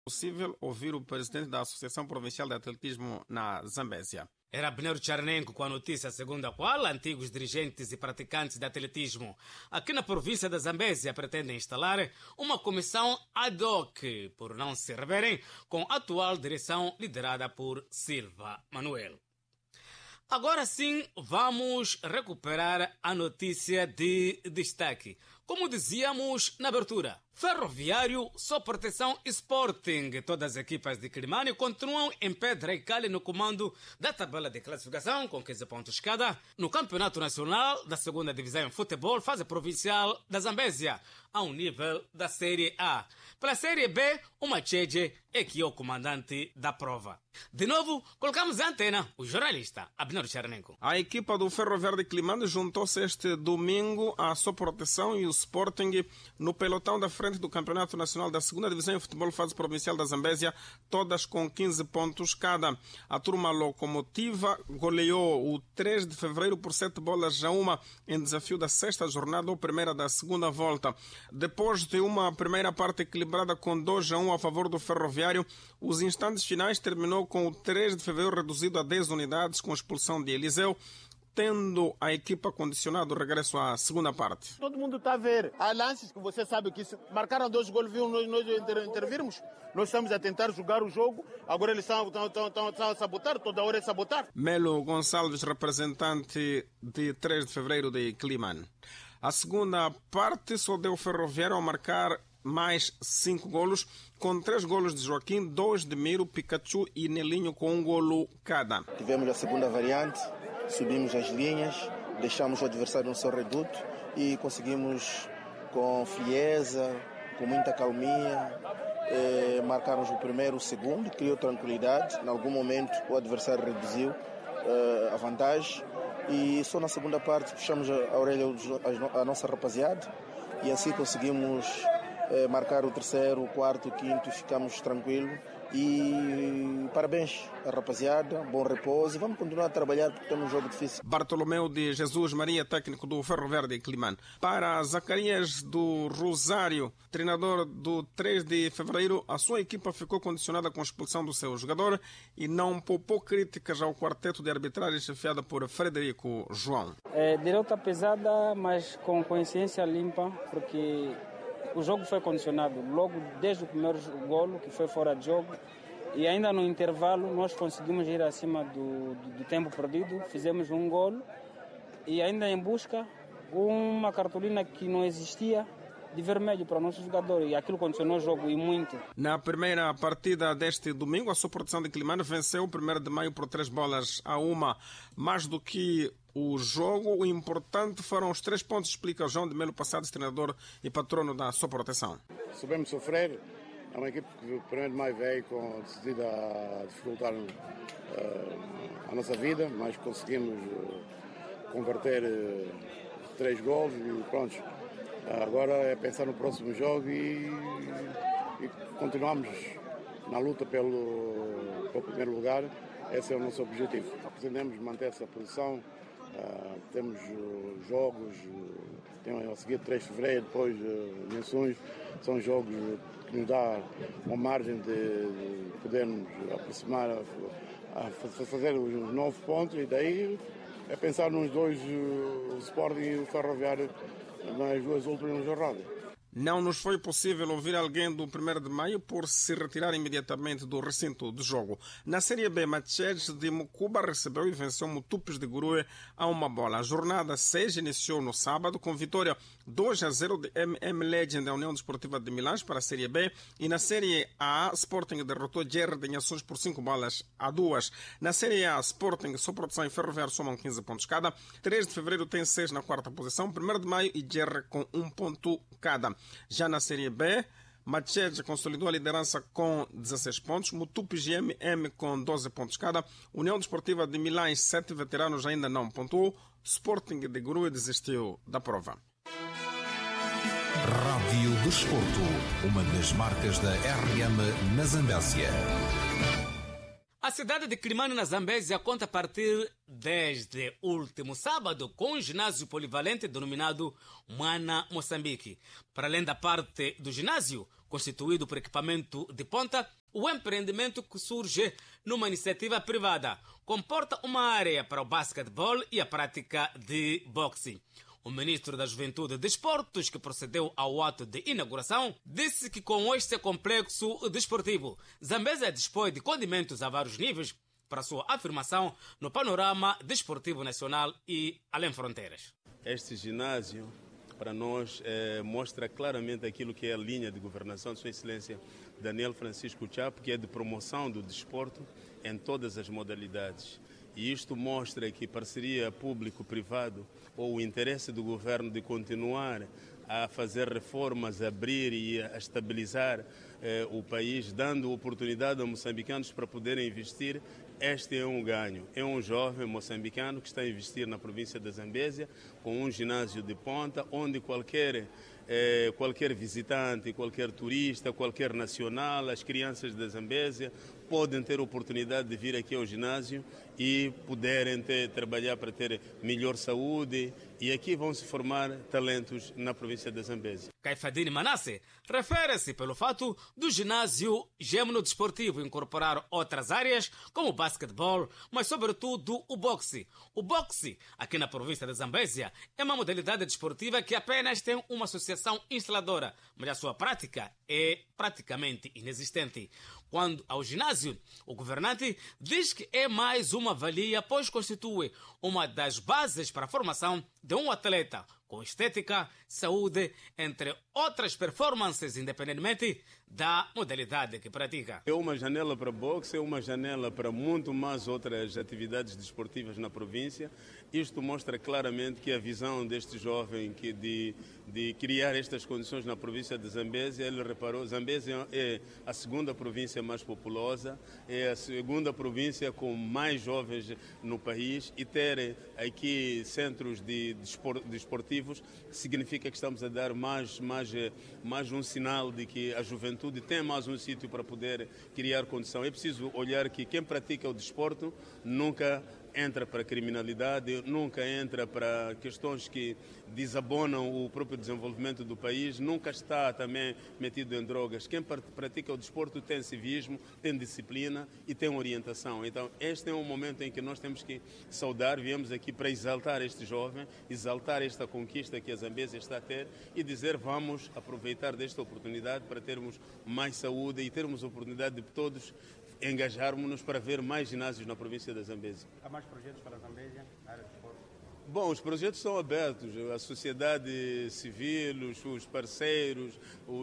Possível ouvir o presidente da Associação Provincial de Atletismo na Zambésia. Era Abner Tcharenenko com a notícia segundo a qual antigos dirigentes e praticantes de atletismo aqui na província da Zambésia pretendem instalar uma comissão ad hoc por não se reverem com a atual direção liderada por Silva Manuel. Agora sim, vamos recuperar a notícia de destaque. Como dizíamos na abertura, Ferroviário, Só Proteção e Sporting, todas as equipas de Quilimane continuam em pedra e calha no comando da tabela de classificação, com 15 pontos cada, no Campeonato Nacional da 2ª Divisão em Futebol, fase provincial da Zambésia, ao nível da Série A. Pela Série B, o Macheje é que é o comandante da prova. De novo, colocamos a antena, o jornalista Abner Tcharenenko. A equipa do Ferroviário de Quilimane juntou-se este domingo à Só Proteção e o Sporting no pelotão da frente do Campeonato Nacional da 2ª Divisão em Futebol Fase Provincial da Zambésia, todas com 15 pontos cada. A turma locomotiva goleou o 3 de fevereiro por 7-1 em desafio da 6ª jornada ou primeira da 2ª volta. Depois de uma primeira parte equilibrada com 2-1 a favor do Ferroviário, os instantes finais terminou com o 3 de fevereiro reduzido a 10 unidades com a expulsão de Eliseu, tendo a equipa condicionado o regresso à segunda parte. Todo mundo está a ver. Há lances que você sabe que marcaram 2 gols, viu nós intervirmos. Nós estamos a tentar jogar o jogo, agora eles estão a sabotar, toda hora é sabotar. Melo Gonçalves, representante de 3 de fevereiro de Quilimane. A segunda parte só deu o Ferroviário a marcar mais 5 golos, com 3 golos de Joaquim, 2 de Miro, Pikachu e Nelinho com 1 golo cada. Tivemos a segunda variante, subimos as linhas, deixamos o adversário no seu reduto e conseguimos, com frieza, com muita calmia, marcarmos o primeiro, o segundo, criou tranquilidade. Em algum momento o adversário reduziu a vantagem e só na segunda parte puxamos a orelha à nossa rapaziada e assim conseguimos marcar o terceiro, o quarto, o quinto e ficamos tranquilos. E parabéns à rapaziada, bom repouso e vamos continuar a trabalhar porque temos um jogo difícil. Bartolomeu de Jesus Maria, técnico do Ferroviário de Quilimane. Para Zacarias do Rosário, treinador do 3 de fevereiro, a sua equipa ficou condicionada com a expulsão do seu jogador e não poupou críticas ao quarteto de arbitragem chefiada por Frederico João. Derrota pesada, mas com consciência limpa, porque o jogo foi condicionado logo desde o primeiro golo, que foi fora de jogo, e ainda no intervalo nós conseguimos ir acima do tempo perdido, fizemos 1 golo e ainda em busca uma cartolina que não existia de vermelho para o nosso jogador, e aquilo condicionou o jogo e muito. Na primeira partida deste domingo, a Só Proteção de Quilimane venceu o 1º de maio por 3-1. Mais do que o jogo, o importante foram os 3 pontos, explica o João de Melo Passados, treinador e patrono da Só Proteção. Soubemos sofrer, é uma equipe que o 1º de maio veio decidida a dificultar a nossa vida, mas conseguimos converter 3 gols e pronto. Agora é pensar no próximo jogo e continuamos na luta pelo primeiro lugar. Esse é o nosso objetivo. Pretendemos manter essa posição. Temos jogos, a seguir 3 de fevereiro, depois menções. São jogos que nos dá uma margem de podermos aproximar, a fazer os 9 pontos e daí é pensar nos 2, o Sporting e o Ferroviário, nas 2 últimas jornadas. Não nos foi possível ouvir alguém do 1º de maio por se retirar imediatamente do recinto do jogo. Na Série B, Machedes de Mucuba recebeu e venceu Mutupes de Gurue a 1 bola. A jornada 6 iniciou no sábado com vitória 2-0 de MM Legend da União Desportiva de Milães para a Série B, e na Série A, Sporting derrotou Gerre de Inhações por 5-2. Na Série A, Sporting, Só Proteção e Ferroviário somam 15 pontos cada. 3 de fevereiro tem 6 na 4ª posição, 1º de maio e Gerre com 1 ponto cada. Já na Série B, Machedes consolidou a liderança com 16 pontos, Mutupes e MM com 12 pontos cada, União Desportiva de Milães, 7 veteranos ainda não pontuou, Sporting de Gurue desistiu da prova. Rádio Desporto, uma das marcas da RM na Zambésia. A cidade de Quilimane, na Zambésia, conta a partir desde último sábado com um ginásio polivalente denominado Mwana Moçambique. Para além da parte do ginásio, Constituído por equipamento de ponta, o empreendimento que surge numa iniciativa privada comporta uma área para o basquetebol e a prática de boxe. O ministro da Juventude e Desportos, que procedeu ao ato de inauguração, disse que com este complexo desportivo, Zambésia dispõe de condimentos a vários níveis para sua afirmação no panorama desportivo nacional e além fronteiras. Este ginásio, para nós, mostra claramente aquilo que é a linha de governação de Sua Excelência Daniel Francisco Chapo, que é de promoção do desporto em todas as modalidades. E isto mostra que parceria público-privado ou o interesse do governo de continuar a fazer reformas, a abrir e a estabilizar o país, dando oportunidade a moçambicanos para poderem investir, este é um ganho. É um jovem moçambicano que está a investir na província da Zambésia com um ginásio de ponta, onde qualquer visitante, qualquer turista, qualquer nacional, as crianças da Zambésia podem ter oportunidade de vir aqui ao ginásio e poderem trabalhar para ter melhor saúde, e aqui vão se formar talentos na província da Zambésia. Caifadine Manasse refere-se pelo fato do ginásio gêmeo-desportivo incorporar outras áreas como o basquetebol, mas sobretudo o boxe. O boxe, aqui na província da Zambésia, é uma modalidade desportiva que apenas tem uma associação instaladora, mas a sua prática é praticamente inexistente. Quando ao ginásio, o governante diz que é mais uma valia, pois constitui uma das bases para a formação de um atleta com estética, saúde, entre outras performances, independentemente da modalidade que pratica. É uma janela para boxe, é uma janela para muito mais outras atividades desportivas na província. Isto mostra claramente que a visão deste jovem de criar estas condições na província de Zambésia, ele reparou, Zambésia é a segunda província mais populosa, é a segunda província com mais jovens no país, e ter aqui centros desportivos significa que estamos a dar mais um sinal de que a juventude tem mais um sítio para poder criar condição. É preciso olhar que quem pratica o desporto nunca entra para a criminalidade, nunca entra para questões que desabonam o próprio desenvolvimento do país, nunca está também metido em drogas. Quem pratica o desporto tem civismo, tem disciplina e tem orientação. Então, este é um momento em que nós temos que saudar, viemos aqui para exaltar este jovem, exaltar esta conquista que a Zambésia está a ter e dizer vamos aproveitar desta oportunidade para termos mais saúde e termos a oportunidade de todos engajarmos-nos para ver mais ginásios na província da Zambésia. Há mais projetos para a Zambésia na área de esporte? Bom, os projetos são abertos. A sociedade civil, os parceiros,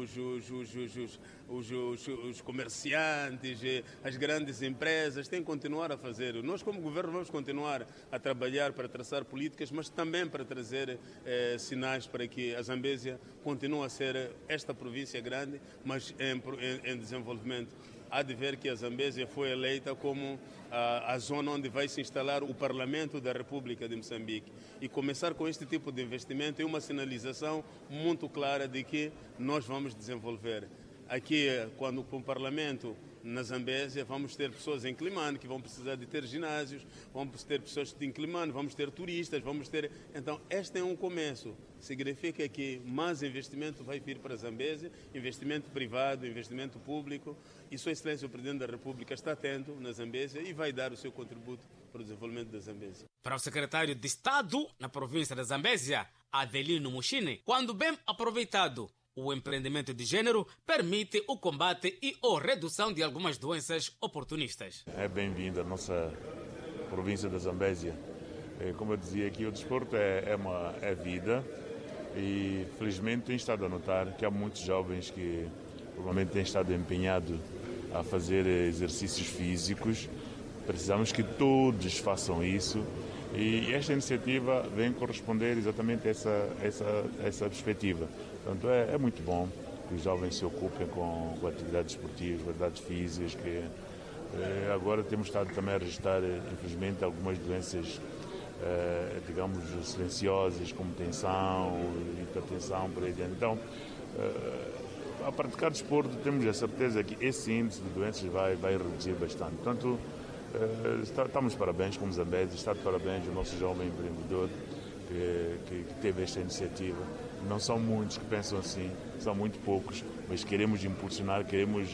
os comerciantes, as grandes empresas têm que continuar a fazer. Nós, como governo, vamos continuar a trabalhar para traçar políticas, mas também para trazer sinais para que a Zambésia continue a ser esta província grande, mas em desenvolvimento. Há de ver que a Zambésia foi eleita como a zona onde vai se instalar o Parlamento da República de Moçambique. E começar com este tipo de investimento é uma sinalização muito clara de que nós vamos desenvolver. Aqui, quando com o Parlamento na Zambésia, vamos ter pessoas em Climane que vão precisar de ter ginásios, vamos ter pessoas em Climane, vamos ter turistas, vamos ter... Então, este é um começo. Significa que mais investimento vai vir para a Zambésia, investimento privado, investimento público, e Sua Excelência o Presidente da República está atento na Zambésia e vai dar o seu contributo para o desenvolvimento da Zambésia. Para o secretário de Estado na província da Zambésia, Adelino Mushine, quando bem aproveitado, o empreendimento de gênero permite o combate e ou redução de algumas doenças oportunistas. É bem-vindo à nossa província da Zambésia. Como eu dizia aqui, o desporto é vida e felizmente tenho estado a notar que há muitos jovens que provavelmente têm estado empenhados a fazer exercícios físicos. Precisamos que todos façam isso e esta iniciativa vem corresponder exatamente a essa perspectiva. Portanto, é muito bom que os jovens se ocupem com atividades esportivas, atividades físicas, que agora temos estado também a registrar, infelizmente, algumas doenças, digamos, silenciosas, como tensão, hipertensão, por aí dentro. Então, a praticar desporto, temos a certeza que esse índice de doenças vai reduzir bastante. Portanto, estamos de parabéns como Zambésia, está de parabéns o nosso jovem empreendedor que teve esta iniciativa. Não são muitos que pensam assim, são muito poucos, mas queremos impulsionar, queremos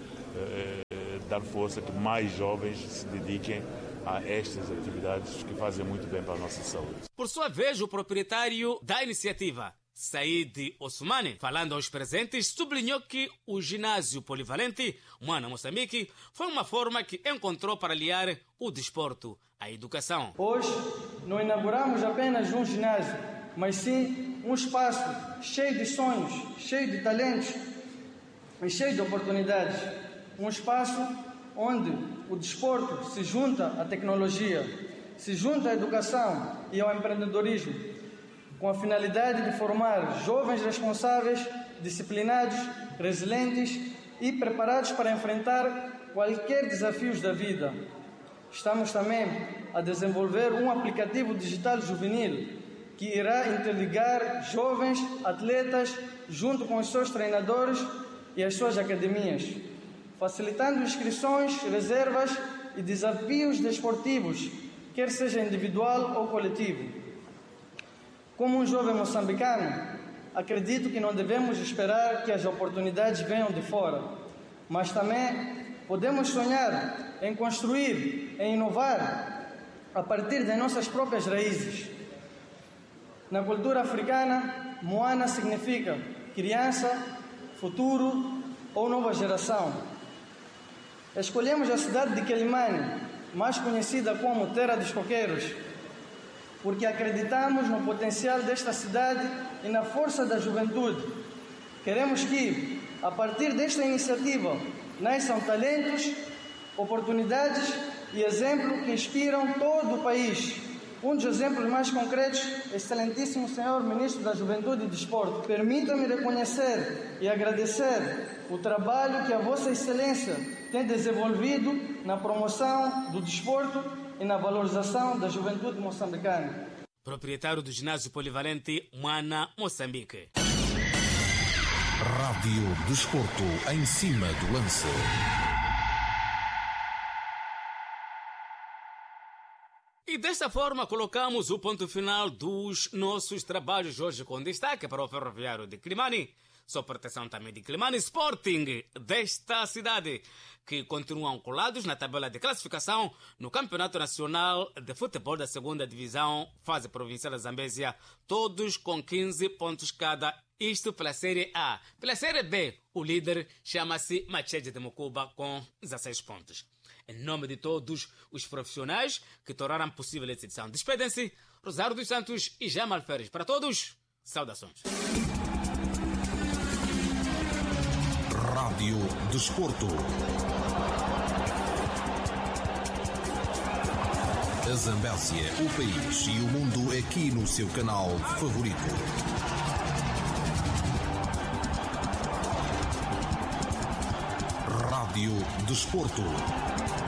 dar força que mais jovens se dediquem a estas atividades que fazem muito bem para a nossa saúde. Por sua vez, o proprietário da iniciativa, Said Osmani, falando aos presentes, sublinhou que o ginásio polivalente Moana Moçambique foi uma forma que encontrou para aliar o desporto à educação. Hoje não inauguramos apenas um ginásio, mas sim um espaço cheio de sonhos, cheio de talentos e cheio de oportunidades. Um espaço onde o desporto se junta à tecnologia, se junta à educação e ao empreendedorismo, com a finalidade de formar jovens responsáveis, disciplinados, resilientes e preparados para enfrentar quaisquer desafios da vida. Estamos também a desenvolver um aplicativo digital juvenil que irá interligar jovens atletas junto com os seus treinadores e as suas academias, facilitando inscrições, reservas e desafios desportivos, quer seja individual ou coletivo. Como um jovem moçambicano, acredito que não devemos esperar que as oportunidades venham de fora, mas também podemos sonhar em construir, em inovar a partir das nossas próprias raízes. Na cultura africana, Moana significa criança, futuro ou nova geração. Escolhemos a cidade de Quelimane, mais conhecida como Terra dos Coqueiros, porque acreditamos no potencial desta cidade e na força da juventude. Queremos que, a partir desta iniciativa, nasçam talentos, oportunidades e exemplos que inspiram todo o país. Um dos exemplos mais concretos, excelentíssimo Senhor Ministro da Juventude e Desporto, permita-me reconhecer e agradecer o trabalho que a Vossa Excelência tem desenvolvido na promoção do desporto e na valorização da juventude moçambicana. Proprietário do ginásio polivalente Moana Moçambique. Rádio Desporto em cima do lance. E desta forma colocamos o ponto final dos nossos trabalhos hoje, com destaque para o Ferroviário de Quelimane, sob proteção também de Quelimane Sporting desta cidade, que continuam colados na tabela de classificação no Campeonato Nacional de Futebol da 2ª Divisão, fase provincial da Zambésia, todos com 15 pontos cada, isto pela Série A. Pela Série B, o líder chama-se Machete de Mucuba com 16 pontos. Em nome de todos os profissionais que tornaram possível esta edição, despedem-se Rosário dos Santos e Jamal Ferres. Para todos, saudações. Rádio Desporto. A Zambésia, o país e o mundo aqui no seu canal favorito. Rádio Desporto.